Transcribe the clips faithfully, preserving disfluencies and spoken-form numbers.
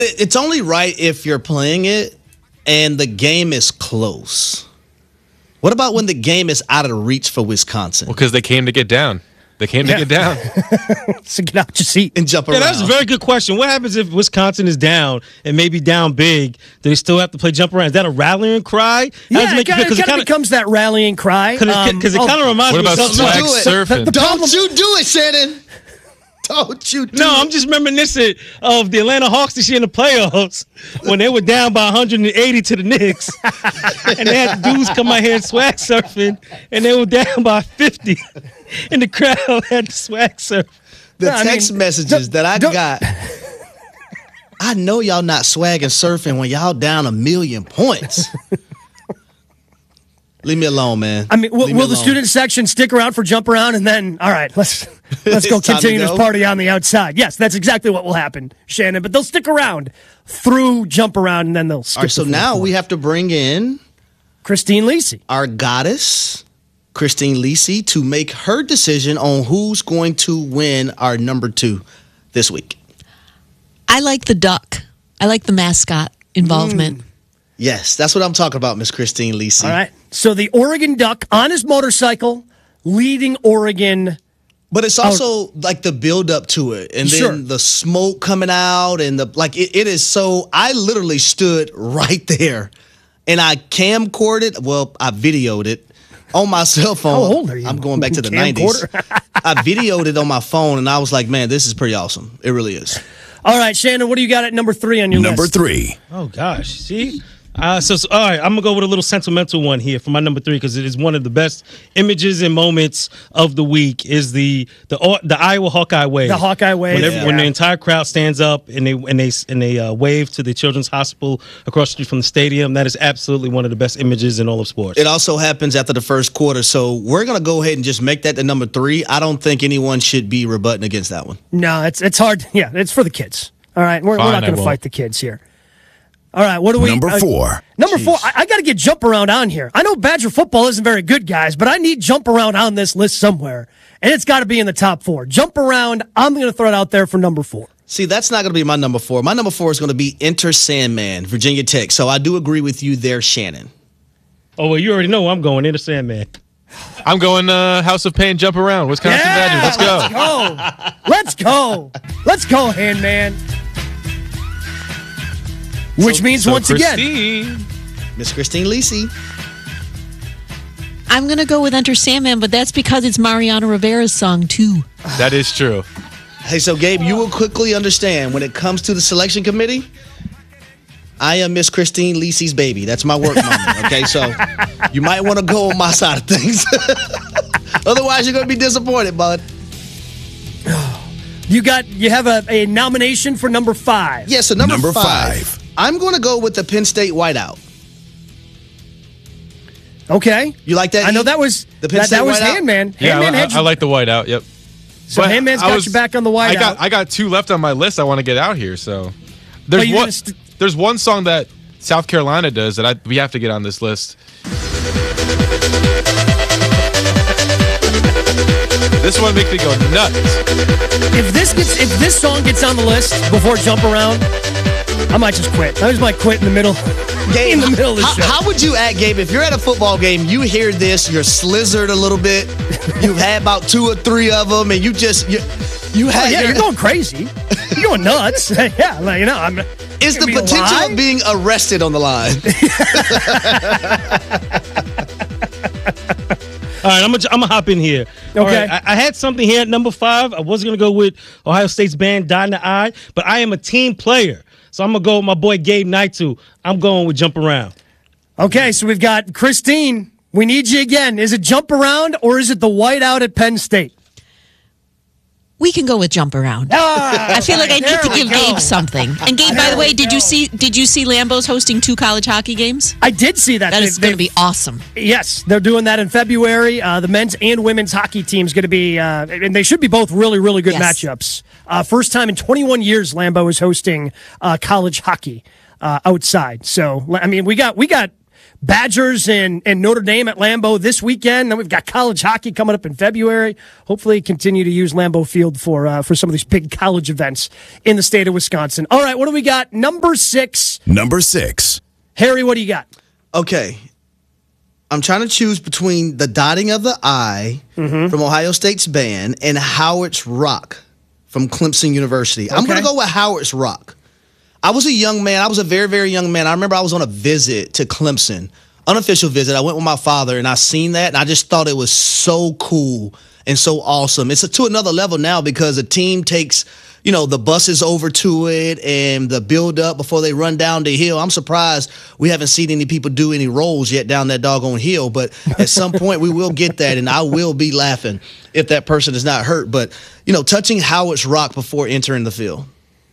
It's only right if you're playing it and the game is close. What about when the game is out of reach for Wisconsin? Well, because they came to get down. They came yeah. to get down. So get out your seat and jump yeah, around. That's a very good question. What happens if Wisconsin is down and maybe down big? Do they still have to play jump around? Is that a rallying cry? Yeah, it kind of becomes that rallying cry. Because um, it, oh, kind of reminds what me about of something. swag surfing? The, the Don't problem, you do it, Shannon. Don't you do no, it. I'm just reminiscent of the Atlanta Hawks this year in the playoffs when they were down by one hundred eighty to the Knicks. And they had the dudes come out here and swag surfing, and they were down by fifty. And the crowd had to swag surf. The no, text I mean, messages that I got, I know y'all not swagging surfing when y'all down a million points. Leave me alone, man. I mean, will, me will the alone. student section stick around for jump around and then, all right, let's let's go continue go. this party on the outside? Yes, that's exactly what will happen, Shannon. But they'll stick around through jump around and then they'll skip. All right, so now we have to bring in Christine Lisi, our goddess, Christine Lisi, to make her decision on who's going to win our number two this week. I like the duck. I like the mascot involvement. Mm. Yes, that's what I'm talking about, Miss Christine Lisi. All right. So the Oregon Duck on his motorcycle leading Oregon. But it's also out. like the build up to it and Sure. then the smoke coming out and the like it, it is so I literally stood right there and I camcorded, well, I videoed it on my cell phone. How old are you? I'm going back to the Camcorder? nineties. I videoed it on my phone and I was like, man, this is pretty awesome. It really is. All right, Shannon, what do you got at number three on your number list? Number three. Oh, gosh. See? Uh, so, so, all right, I'm going to go with a little sentimental one here for my number three because it is one of the best images and moments of the week is the the the Iowa Hawkeye Wave. The Hawkeye Wave. When, every, yeah. when the entire crowd stands up and they and they, and they uh, wave to the Children's Hospital across the street from the stadium, that is absolutely one of the best images in all of sports. It also happens after the first quarter, so we're going to go ahead and just make that the number three. I don't think anyone should be rebutting against that one. No, it's it's hard. Yeah, it's for the kids. All right, we're, Fine, we're not going to fight the kids here. All right, what do we? Number four. Uh, number Jeez. four. I, I got to get jump around on here. I know Badger football isn't very good, guys, but I need jump around on this list somewhere, and it's got to be in the top four. Jump around. I'm going to throw it out there for number four. See, that's not going to be my number four. My number four is going to be Enter Sandman, Virginia Tech. So I do agree with you there, Shannon. Oh, well, you already know I'm going Enter Sandman. I'm going uh, House of Pain, jump around. Wisconsin yeah, Badgers. Let's go. Let's go. Let's go. Let's go, Handman. Which so, means so once Christine. again, Miss Christine Lisi. I'm going to go with Enter Sandman, but that's because it's Mariano Rivera's song, too. That is true. Hey, so Gabe, you will quickly understand when it comes to the selection committee, I am Miss Christine Lisi's baby. That's my work moment, okay? So you might want to go on my side of things. Otherwise, you're going to be disappointed, bud. You got you have a, a nomination for number five. Yeah, so number, number five, five. I'm going to go with the Penn State whiteout. Okay. You like that? I know that was the Penn that, State that was whiteout? Handman. Yeah, Handman I, had I, you, I like the whiteout. Yep. So But Handman's I got was- you back on the whiteout. I got I got two left on my list. I want to get out here. So there's you're one. gonna st- there's one song that South Carolina does that I, we have to get on this list. This one makes me go nuts. If this gets if this song gets on the list before Jump Around, I might just quit. I just might quit in the middle. Gabe, in the middle of the how, show. how would you act, Gabe, if you're at a football game, you hear this, you're slizzard a little bit, you've had about two or three of them, and you just, you, you Oh, had, yeah, you're going crazy. You're going nuts. Yeah, like, you know, I'm. is the be potential alive? of being arrested on the line. All right, I'm gonna I'm gonna hop in here. All Okay. right, I, I had something here at number five. I was gonna go with Ohio State's band Dot in the Eye, but I am a team player, so I'm gonna go with my boy Gabe Naitu. I'm going with Jump Around. Okay, so we've got Christine. We need you again. Is it Jump Around or is it the whiteout at Penn State? We can go with Jump Around. Ah, I feel like I need there to we give go. Gabe something. And Gabe, by There the way, we did go. you see did you see Lambeau's hosting two college hockey games? I did see that. That They- is going to they- be awesome. Yes, they're doing that in February. Uh, the men's and women's hockey team's going to be, uh, and they should be both really, really good Yes. matchups. Uh, first time in twenty-one years, Lambeau is hosting uh, college hockey uh, outside. So, I mean, we got we got Badgers and, and Notre Dame at Lambeau this weekend. Then we've got college hockey coming up in February. Hopefully continue to use Lambeau Field for uh, for some of these big college events in the state of Wisconsin. All right, what do we got? Number six. Number six. Harry, what do you got? Okay. I'm trying to choose between the dotting of the I mm-hmm. from Ohio State's band and Howard's Rock from Clemson University. Okay. I'm going to go with Howard's Rock. I was a young man. I was a very, very young man. I remember I was on a visit to Clemson, unofficial visit. I went with my father, and I seen that, and I just thought it was so cool and so awesome. It's a, to another level now because a team takes, you know, the buses over to it and the build up before they run down the hill. I'm surprised we haven't seen any people do any rolls yet down that doggone hill, but at some point we will get that, and I will be laughing if that person is not hurt. But, you know, touching Howard's Rock before entering the field.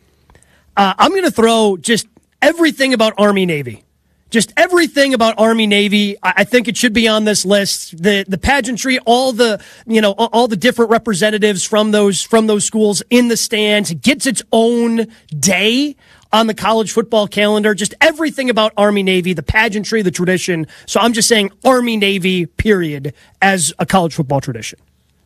Uh, I'm going to throw just everything about Army-Navy. Just everything about Army-Navy, I think it should be on this list. The the pageantry, all the you know, all the different representatives from those from those schools in the stands. It gets its own day on the college football calendar. Just everything about Army-Navy, the pageantry, the tradition. So I'm just saying Army-Navy, period, as a college football tradition.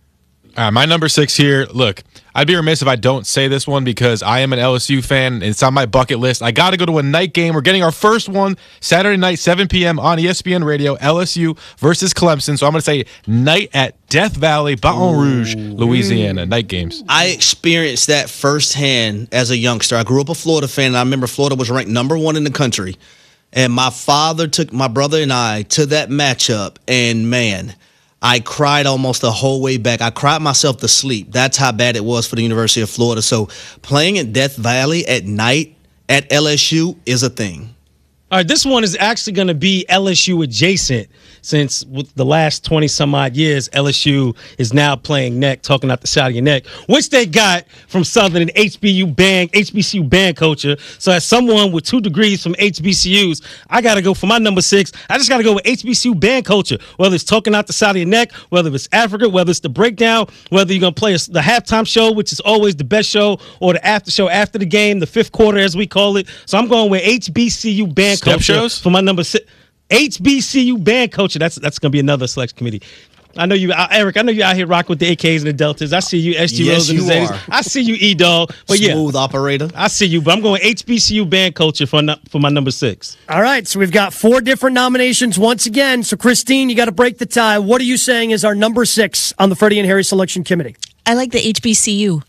Uh, my number six here. Look, I'd be remiss if I don't say this one because I am an L S U fan. And it's on my bucket list. I got to go to a night game. We're getting our first one Saturday night, seven p.m. on E S P N Radio, L S U versus Clemson. So I'm going to say night at Death Valley, Baton Rouge, Louisiana. Night games. I experienced that firsthand as a youngster. I grew up a Florida fan, and I remember Florida was ranked number one in the country. And my father took my brother and I to that matchup, and man, I cried almost the whole way back. I cried myself to sleep. That's how bad it was for the University of Florida. So playing in Death Valley at night at L S U is a thing. All right, this one is actually going to be L S U adjacent since with the last twenty some odd years, L S U is now playing neck, talking out the side of your neck, which they got from Southern and H B U band, H B C U band culture. So as someone with two degrees from H B C Us, I got to go for my number six. I just got to go with H B C U band culture, whether it's talking out the side of your neck, whether it's Africa, whether it's the breakdown, whether you're going to play a, the halftime show, which is always the best show, or the after show after the game, the fifth quarter as we call it. So I'm going with H B C U band Step culture shows? for my number six. H B C U band culture. That's that's going to be another selection committee. I know you, Eric. I know you out here rocking with the A Ks and the Deltas. I see you, S G Yes, Rose and the you Zetas. are. I see you, E Dog. But yeah, Smooth operator. I see you. But I'm going H B C U band culture for nu- for my number six. All right, so we've got four different nominations once again. So, Christine, you got to break the tie. What are you saying is our number six on the Freddie and Harry selection committee? I like the H B C U.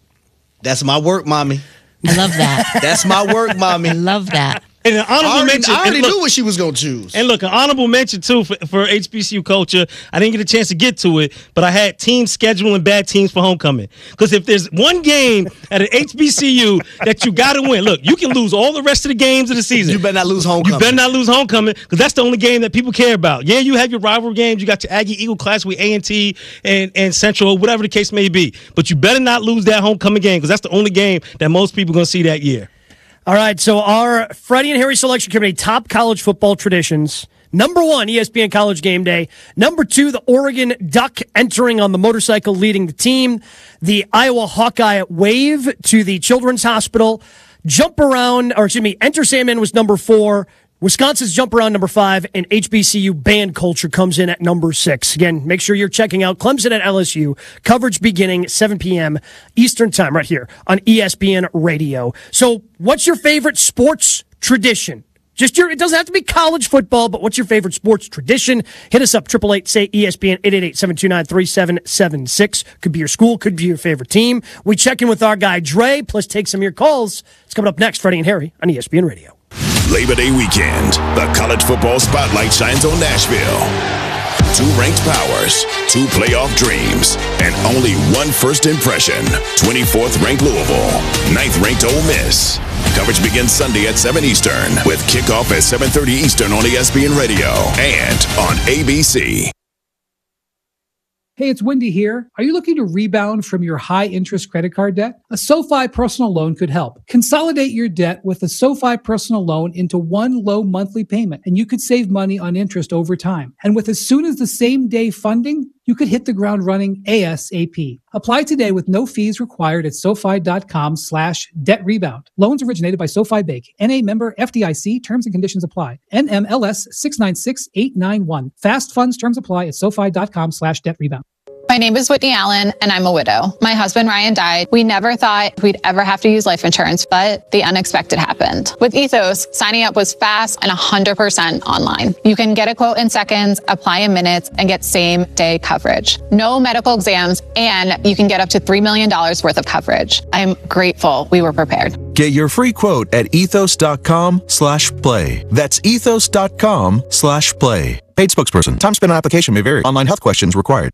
That's my work, mommy. I love that. That's my work, mommy. I love that. And an honorable I already, mention. I already and look, knew what she was going to choose. And look, an honorable mention, too, for, for H B C U culture. I didn't get a chance to get to it, but I had teams scheduling bad teams for homecoming. Because if there's one game at an H B C U that you got to win, look, you can lose all the rest of the games of the season. You better not lose homecoming. You better not lose homecoming because that's the only game that people care about. Yeah, you have your rivalry games. You got your Aggie Eagle Clash with A and T and, and Central, whatever the case may be. But you better not lose that homecoming game because that's the only game that most people are going to see that year. All right, so our Freddie and Harry selection committee, top college football traditions. Number one, E S P N College Game Day. Number two, the Oregon Duck entering on the motorcycle leading the team. The Iowa Hawkeye wave to the Children's Hospital. Jump around, or excuse me, Enter Sandman was number four. Wisconsin's jump around number five, and H B C U band culture comes in at number six. Again, make sure you're checking out Clemson at L S U. Coverage beginning seven p.m. Eastern Time right here on E S P N Radio. So what's your favorite sports tradition? Just your, it doesn't have to be college football, but what's your favorite sports tradition? Hit us up, triple eight, say E S P N, eight eight eight, seven two nine, three seven seven six. Could be your school, could be your favorite team. We check in with our guy, Dre, plus take some of your calls. It's coming up next, Freddie and Harry on E S P N Radio. Labor Day weekend, the college football spotlight shines on Nashville. Two ranked powers, two playoff dreams, and only one first impression. twenty-fourth ranked Louisville, ninth ranked Ole Miss. Coverage begins Sunday at seven Eastern with kickoff at seven thirty Eastern on E S P N Radio and on A B C. Hey, it's Wendy here. Are you looking to rebound from your high-interest credit card debt? A SoFi personal loan could help. Consolidate your debt with a SoFi personal loan into one low monthly payment, and you could save money on interest over time. And with as soon as the same day funding, you could hit the ground running ASAP. Apply today with no fees required at SoFi.com slash debt rebound. Loans originated by SoFi Bank. N A member F D I C. Terms and conditions apply. N M L S six nine six eight nine one. Fast funds terms apply at SoFi.com slash debt rebound. My name is Whitney Allen, and I'm a widow. My husband, Ryan, died. We never thought we'd ever have to use life insurance, but the unexpected happened. With Ethos, signing up was fast and one hundred percent online. You can get a quote in seconds, apply in minutes, and get same-day coverage. No medical exams, and you can get up to three million dollars worth of coverage. I'm grateful we were prepared. Get your free quote at ethos.com slash play. That's ethos.com slash play. Paid spokesperson. Time spent on application may vary. Online health questions required.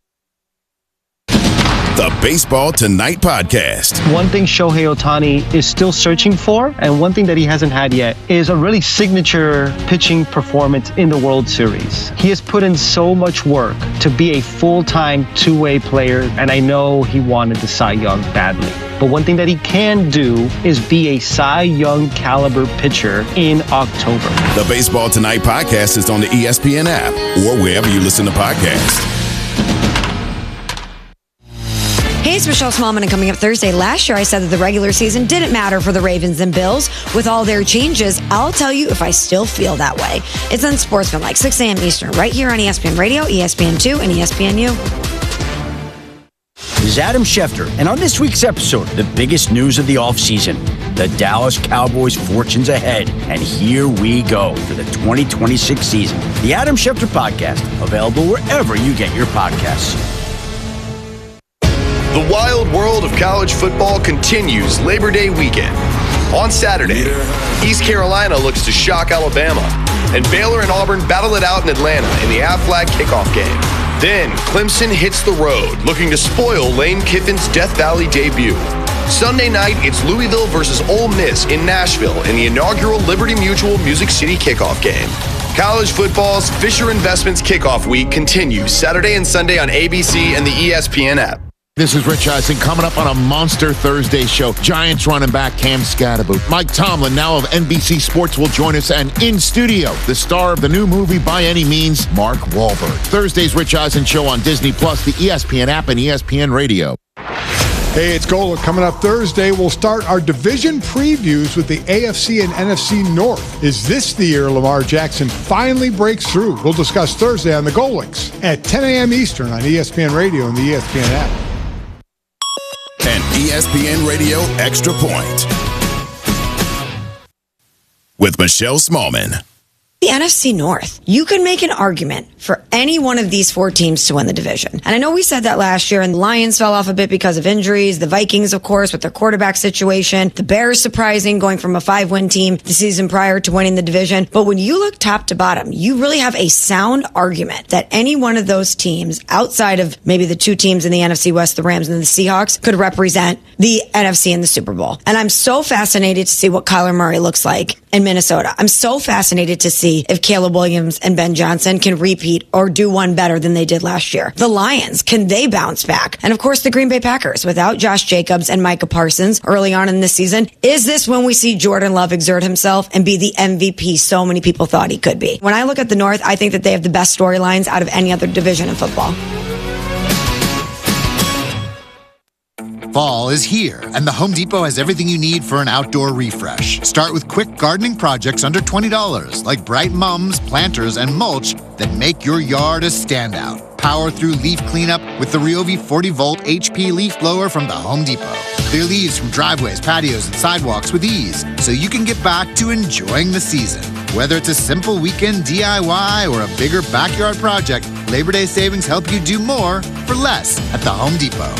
The Baseball Tonight podcast. One thing Shohei Ohtani is still searching for, and one thing that he hasn't had yet, is a really signature pitching performance in the World Series. He has put in so much work to be a full-time two-way player, and I know he wanted the Cy Young badly. But one thing that he can do is be a Cy Young caliber pitcher in October. The Baseball Tonight podcast is on the E S P N app or wherever you listen to podcasts. Hey, it's Michelle Smallman, and coming up Thursday, last year I said that the regular season didn't matter for the Ravens and Bills. With all their changes, I'll tell you if I still feel that way. It's on Sportsman, like six a.m. Eastern, right here on E S P N Radio, E S P N two, and E S P N U. This is Adam Schefter, and on this week's episode, the biggest news of the offseason, the Dallas Cowboys' fortunes ahead. And here we go for the twenty twenty-six season. The Adam Schefter Podcast, available wherever you get your podcasts. The wild world of college football continues Labor Day weekend. On Saturday, East Carolina looks to shock Alabama, and Baylor and Auburn battle it out in Atlanta in the Aflac kickoff game. Then, Clemson hits the road, looking to spoil Lane Kiffin's Death Valley debut. Sunday night, it's Louisville versus Ole Miss in Nashville in the inaugural Liberty Mutual Music City kickoff game. College football's Fisher Investments kickoff week continues Saturday and Sunday on A B C and the E S P N app. This is Rich Eisen coming up on a monster Thursday show. Giants running back Cam Scatterboot. Mike Tomlin, now of N B C Sports, will join us, and in studio, the star of the new movie By Any Means, Mark Wahlberg. Thursday's Rich Eisen show on Disney Plus, the E S P N app, and E S P N Radio. Hey, it's Golic. Coming up Thursday, we'll start our division previews with the A F C and N F C North. Is this the year Lamar Jackson finally breaks through? We'll discuss Thursday on the Golics at ten a.m. Eastern on E S P N Radio and the E S P N app. And E S P N Radio Extra Point with Michelle Smallman. The N F C North. You could make an argument for any one of these four teams to win the division. And I know we said that last year, and the Lions fell off a bit because of injuries. The Vikings, of course, with their quarterback situation. The Bears surprising, going from a five-win team the season prior to winning the division. But when you look top to bottom, you really have a sound argument that any one of those teams, outside of maybe the two teams in the N F C West, the Rams and the Seahawks, could represent the N F C in the Super Bowl. And I'm so fascinated to see what Kyler Murray looks like in Minnesota. I'm so fascinated to see if Caleb Williams and Ben Johnson can repeat or do one better than they did last year. The Lions, can they bounce back? And of course, the Green Bay Packers, without Josh Jacobs and Micah Parsons early on in this season. Is this when we see Jordan Love exert himself and be the M V P so many people thought he could be? When I look at the North, I think that they have the best storylines out of any other division in football. Fall is here, and the Home Depot has everything you need for an outdoor refresh. Start with quick gardening projects under twenty dollars, like bright mums, planters, and mulch that make your yard a standout. Power through leaf cleanup with the Ryobi forty volt H P leaf blower from the Home Depot. Clear leaves from driveways, patios, and sidewalks with ease, so you can get back to enjoying the season. Whether it's a simple weekend D I Y or a bigger backyard project, Labor Day savings help you do more for less at the Home Depot.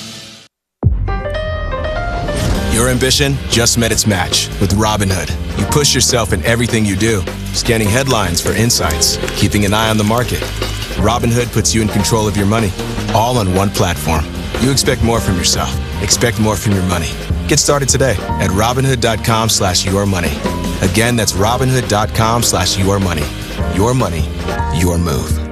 Your ambition just met its match with Robinhood. You push yourself in everything you do, scanning headlines for insights, keeping an eye on the market. Robinhood puts you in control of your money, all on one platform. You expect more from yourself. Expect more from your money. Get started today at Robinhood.com slash your money. Again, that's Robinhood.com slash your money. Your money, your move.